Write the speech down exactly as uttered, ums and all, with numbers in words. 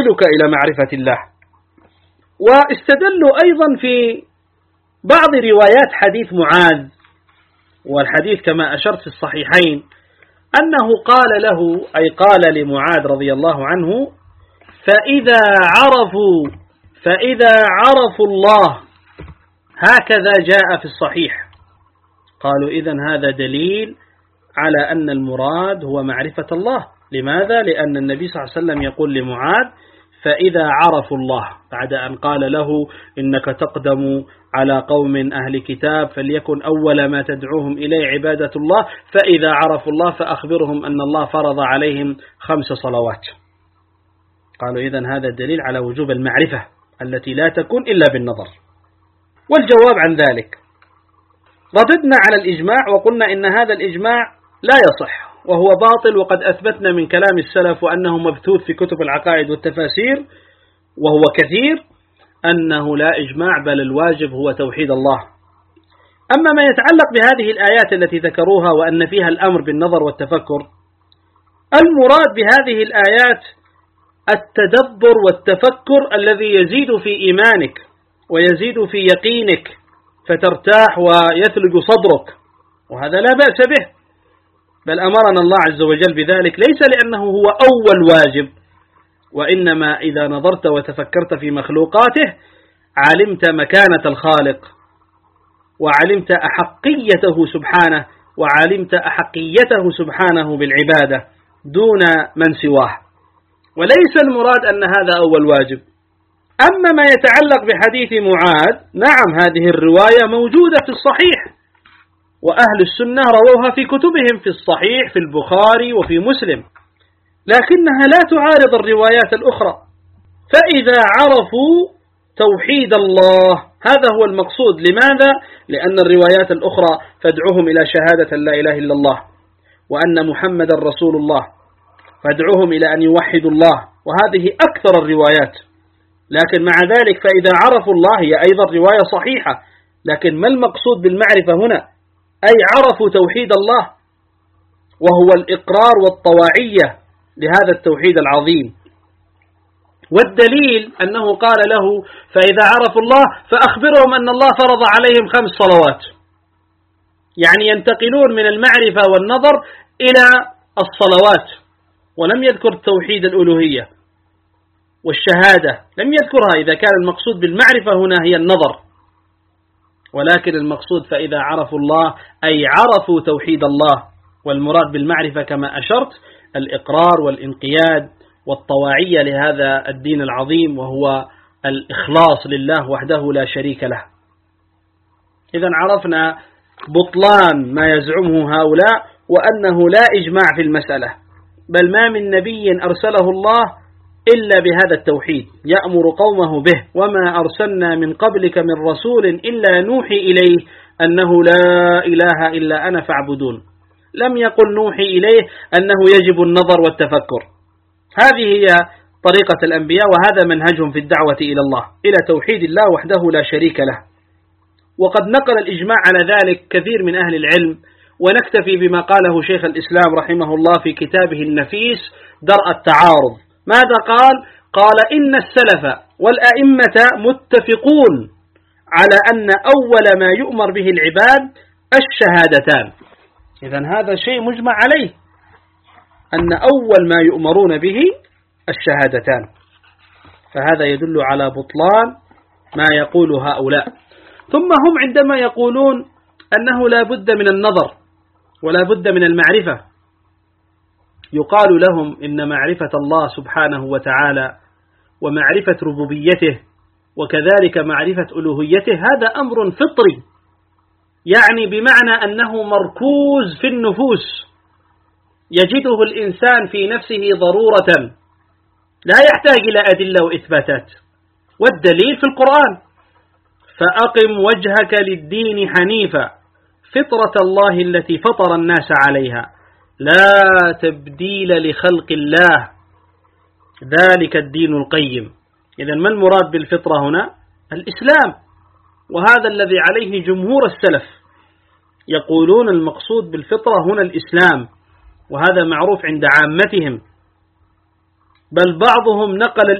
يوصلك إلى معرفة الله. واستدلوا أيضا في بعض روايات حديث معاذ، والحديث كما أشرت في الصحيحين أنه قال له، أي قال لمعاذ رضي الله عنه: فإذا عرفوا فإذا عرفوا الله، هكذا جاء في الصحيح. قالوا إذن هذا دليل على أن المراد هو معرفة الله. لماذا؟ لأن النبي صلى الله عليه وسلم يقول لمعاذ: فإذا عرفوا الله، بعد أن قال له: إنك تقدم على قوم أهل كتاب فليكن أول ما تدعوهم إليه عبادة الله، فإذا عرفوا الله فأخبرهم أن الله فرض عليهم خمس صلوات. قالوا إذن هذا الدليل على وجوب المعرفة التي لا تكون إلا بالنظر. والجواب عن ذلك رددنا على الإجماع وقلنا إن هذا الإجماع لا يصح وهو باطل، وقد أثبتنا من كلام السلف وأنه مبثوث في كتب العقائد والتفاسير وهو كثير أنه لا إجماع، بل الواجب هو توحيد الله. أما ما يتعلق بهذه الآيات التي ذكروها وأن فيها الأمر بالنظر والتفكر، المراد بهذه الآيات التدبر والتفكر الذي يزيد في إيمانك ويزيد في يقينك فترتاح ويثلج صدرك، وهذا لا بأس به، بل أمرنا الله عز وجل بذلك ليس لأنه هو أول واجب، وإنما إذا نظرت وتفكرت في مخلوقاته علمت مكانة الخالق، وعلمت أحقيته سبحانه، وعلمت أحقيته سبحانه بالعبادة دون من سواه، وليس المراد أن هذا أول واجب. أما ما يتعلق بحديث معاذ، نعم هذه الرواية موجودة في الصحيح، وأهل السنة رووها في كتبهم في الصحيح في البخاري وفي مسلم، لكنها لا تعارض الروايات الأخرى. فإذا عرفوا توحيد الله، هذا هو المقصود. لماذا؟ لأن الروايات الأخرى فادعوهم إلى شهادة لا إله إلا الله وأن محمد رسول الله، فادعوهم إلى أن يوحدوا الله، وهذه أكثر الروايات. لكن مع ذلك فإذا عرفوا الله هي أيضا رواية صحيحة، لكن ما المقصود بالمعرفة هنا؟ أي عرفوا توحيد الله، وهو الإقرار والطواعية لهذا التوحيد العظيم. والدليل أنه قال له: فإذا عرفوا الله فأخبرهم أن الله فرض عليهم خمس صلوات، يعني ينتقلون من المعرفة والنظر إلى الصلوات، ولم يذكر توحيد الألوهية والشهادة، لم يذكرها إذا كان المقصود بالمعرفة هنا هي النظر، ولكن المقصود فإذا عرفوا الله أي عرفوا توحيد الله، والمراد بالمعرفة كما أشرت الإقرار والإنقياد والطواعية لهذا الدين العظيم، وهو الإخلاص لله وحده لا شريك له. إذن عرفنا بطلان ما يزعمه هؤلاء، وأنه لا إجماع في المسألة، بل ما من نبي أرسله الله إلا بهذا التوحيد يأمر قومه به: وما أرسلنا من قبلك من رسول إلا نوحي إليه أنه لا إله إلا أنا فاعبدون. لم يقل نوحي إليه أنه يجب النظر والتفكر. هذه هي طريقة الأنبياء، وهذا منهجهم في الدعوة إلى الله، إلى توحيد الله وحده لا شريك له. وقد نقل الإجماع على ذلك كثير من أهل العلم، ونكتفي بما قاله شيخ الإسلام رحمه الله في كتابه النفيس درء التعارض. ماذا قال؟ قال: إن السلف والأئمة متفقون على أن أول ما يؤمر به العباد الشهادتان. إذن هذا شيء مجمع عليه، أن أول ما يؤمرون به الشهادتان، فهذا يدل على بطلان ما يقول هؤلاء. ثم هم عندما يقولون أنه لا بد من النظر ولا بد من المعرفة، يقال لهم إن معرفة الله سبحانه وتعالى ومعرفة ربوبيته وكذلك معرفة ألوهيته هذا أمر فطري، يعني بمعنى أنه مركوز في النفوس، يجده الإنسان في نفسه ضرورة، لا يحتاج إلى أدلة وإثباتات. والدليل في القرآن: فأقم وجهك للدين حنيفا فطرة الله التي فطر الناس عليها لا تبديل لخلق الله ذلك الدين القيم. إذن ما المراد بالفطرة هنا؟ الإسلام، وهذا الذي عليه جمهور السلف، يقولون المقصود بالفطرة هنا الإسلام، وهذا معروف عند عامتهم، بل بعضهم نقل